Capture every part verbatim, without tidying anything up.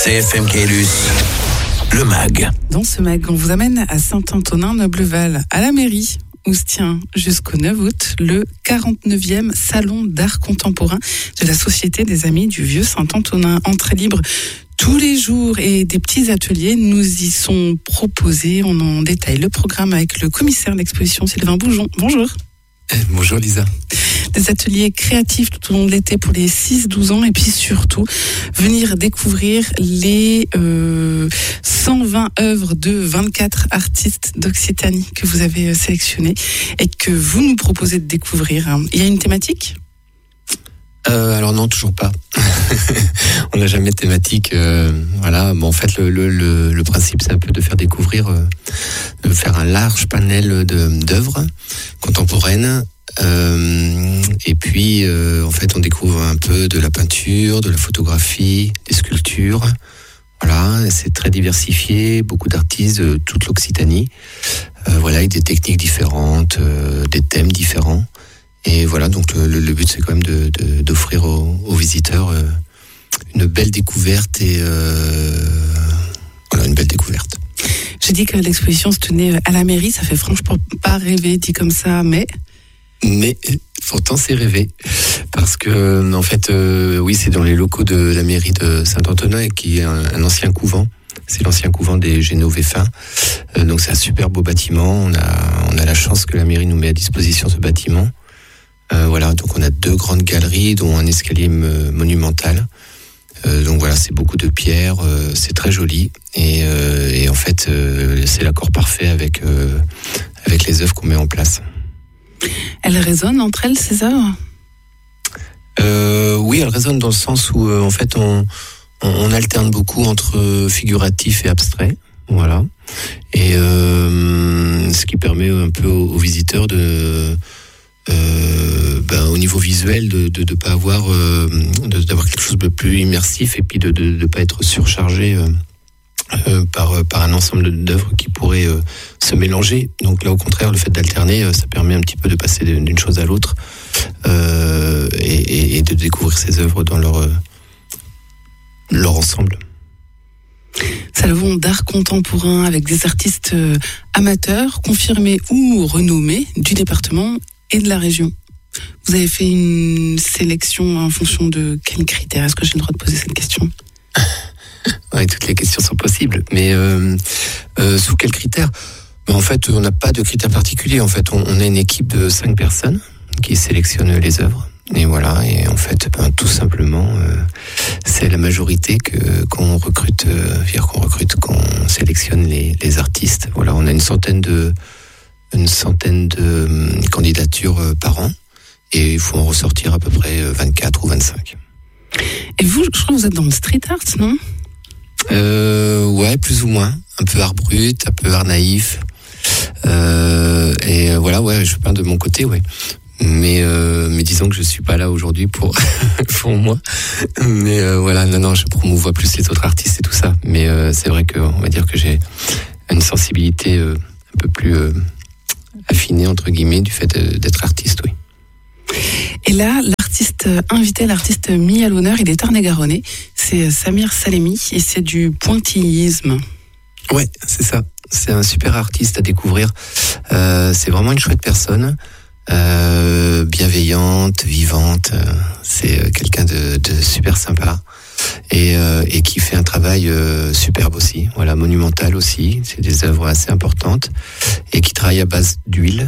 C F M Caylus, le mag. Dans ce mag, on vous amène à Saint-Antonin-Nobleval, à la mairie, où se tient jusqu'au neuf août le quarante-neuvième Salon d'art contemporain de la Société des Amis du Vieux Saint-Antonin. Entrée libre tous les jours et des petits ateliers nous y sont proposés. On en détaille le programme avec le commissaire d'exposition Sylvain Boujon. Bonjour. Bonjour Lisa. Des ateliers créatifs tout au long de l'été pour les six douze ans et puis surtout venir découvrir les euh, cent vingt œuvres de vingt-quatre artistes d'Occitanie que vous avez sélectionnées et que vous nous proposez de découvrir. Il y a une thématique ? Euh, alors non, toujours pas. On n'a jamais de thématique. Euh, voilà. Bon, en fait, le, le, le, le principe, c'est un peu de faire découvrir, euh, de faire un large panel de, d'œuvres contemporaines. Euh, et puis, euh, en fait, on découvre un peu de la peinture, de la photographie, des sculptures. Voilà, c'est très diversifié, beaucoup d'artistes de toute l'Occitanie. Euh, voilà, avec des techniques différentes, euh, des thèmes différents. Et voilà, donc le, le but, c'est quand même de, de, d'offrir aux, aux visiteurs euh, une belle découverte et euh, voilà, une belle découverte. J'ai dit que l'exposition se tenait à la mairie, ça fait franchement pas rêver dit comme ça, mais... Mais pourtant, c'est rêvé. Parce que, en fait, euh, oui, c'est dans les locaux de la mairie de Saint-Antonin, qui est un, un ancien couvent. C'est l'ancien couvent des Génovéfins. Euh, donc, c'est un super beau bâtiment. On a, on a la chance que la mairie nous met à disposition ce bâtiment. Euh, voilà, donc on a deux grandes galeries, dont un escalier me, monumental. Euh, donc voilà, c'est beaucoup de pierres, euh, c'est très joli. Et, euh, et en fait, euh, c'est l'accord parfait avec, euh, avec les œuvres qu'on met en place. Elles résonnent entre elles, ces œuvres ? euh, Oui, elles résonnent dans le sens où, euh, en fait, on, on, on alterne beaucoup entre figuratif et abstrait. Voilà. Et euh, ce qui permet un peu aux, aux visiteurs de... Euh, ben, au niveau visuel de de, de pas avoir euh, de, d'avoir quelque chose de plus immersif et puis de de, de pas être surchargé euh, euh, par par un ensemble d'œuvres qui pourraient euh, se mélanger. Donc là, au contraire, le fait d'alterner, euh, ça permet un petit peu de passer d'une, d'une chose à l'autre euh, et, et, et de découvrir ces œuvres dans leur euh, leur ensemble. Salon d'art contemporain avec des artistes euh, amateurs, confirmés ou renommés du département et de la région. Vous avez fait une sélection en fonction de quels critères ? Est-ce que j'ai le droit de poser cette question ? Oui, toutes les questions sont possibles. Mais euh, euh, sous quels critères ? Ben, en fait, on n'a pas de critères particuliers. En fait, on, on a une équipe de cinq personnes qui sélectionnent les œuvres. Et voilà, et en fait, ben, tout simplement, euh, c'est la majorité que qu'on recrute, euh, dire qu'on recrute, qu'on sélectionne les, les artistes. Voilà, on a une centaine de une centaine de candidatures par an et il faut en ressortir à peu près vingt-quatre ou vingt-cinq. Et vous, je crois que vous êtes dans le street art, non ? euh, Ouais, plus ou moins. Un peu art brut, un peu art naïf. Euh, et voilà, ouais, je peins de mon côté, ouais. Mais, euh, mais disons que je suis pas là aujourd'hui pour, pour moi. Mais euh, voilà, non, non, je promouvois plus les autres artistes et tout ça. Mais euh, c'est vrai qu'on va dire que j'ai une sensibilité euh, un peu plus... Euh, affiné entre guillemets du fait d'être artiste, oui. Et là, l'artiste invité, l'artiste mis à l'honneur, il est tarn-et-garonnais, c'est Samir Salemi et c'est du pointillisme. Ouais, c'est ça. C'est un super artiste à découvrir. Euh, c'est vraiment une chouette personne, euh, bienveillante, vivante. C'est quelqu'un de, de super sympa. Et, euh, et qui fait un travail euh, superbe aussi, voilà, monumental aussi, c'est des œuvres assez importantes, et qui travaille à base d'huile,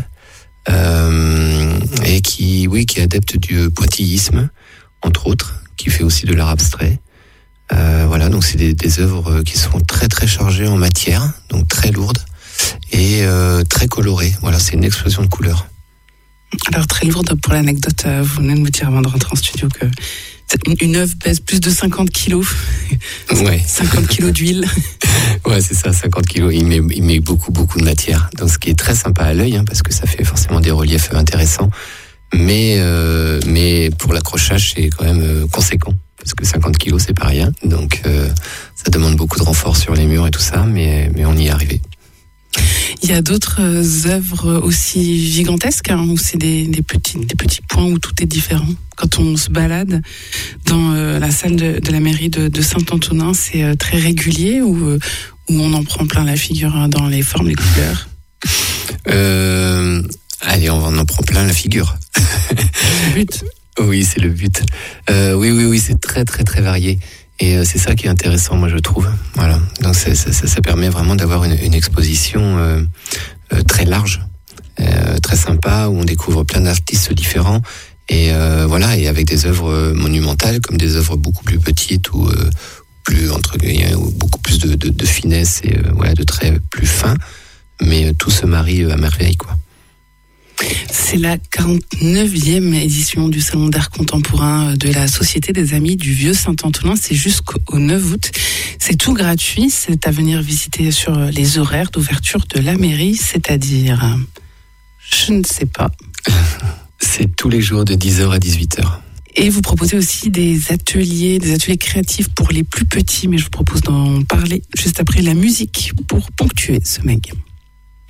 euh, et qui, oui, qui est adepte du pointillisme, entre autres, qui fait aussi de l'art abstrait. Euh, voilà, donc c'est des, des œuvres qui sont très très chargées en matière, donc très lourdes, et euh, très colorées, voilà, c'est une explosion de couleurs. Alors très lourde, pour l'anecdote, vous venez de me dire avant de rentrer en studio que une œuvre pèse plus de cinquante kilos. Ouais. cinquante kilos d'huile. Ouais, c'est ça, cinquante kilos. Il met, il met beaucoup, beaucoup de matière. Donc, ce qui est très sympa à l'œil, hein, parce que ça fait forcément des reliefs intéressants. Mais, euh, mais pour l'accrochage, c'est quand même euh, conséquent. Parce que cinquante kilos, c'est pas rien. Donc, euh, ça demande beaucoup de renfort sur les murs et tout ça, mais, mais on y est arrivé. Il Il y a d'autres œuvres aussi gigantesques, hein, où c'est des, des, petits, des petits points où tout est différent. Quand on se balade dans euh, la salle de, de la mairie de, de Saint-Antonin, c'est euh, très régulier ou, euh, où on en prend plein la figure, hein, dans les formes, les couleurs. Euh, allez, on en prend plein la figure. C'est le but. Oui, c'est le but. Euh, oui, oui, oui, c'est très, très, très varié. Et euh, c'est ça qui est intéressant, moi, je trouve. Voilà. Donc, c'est, ça, ça permet vraiment d'avoir une, une exposition euh, euh, très large, euh, très sympa, où on découvre plein d'artistes différents. Et euh, voilà, et avec des œuvres monumentales, comme des œuvres beaucoup plus petites ou euh, plus entre guillemets, ou beaucoup plus de, de, de finesse et euh, voilà, de traits plus fins. Mais euh, tout se marie euh, à merveille, quoi. C'est la quarante-neuvième édition du Salon d'art contemporain de la Société des Amis du Vieux Saint-Antonin. C'est jusqu'au neuf août. C'est tout gratuit. C'est à venir visiter sur les horaires d'ouverture de la mairie, c'est-à-dire, je ne sais pas. C'est tous les jours de dix heures à dix-huit heures. Et vous proposez aussi des ateliers, des ateliers créatifs pour les plus petits, mais je vous propose d'en parler juste après la musique pour ponctuer ce mag.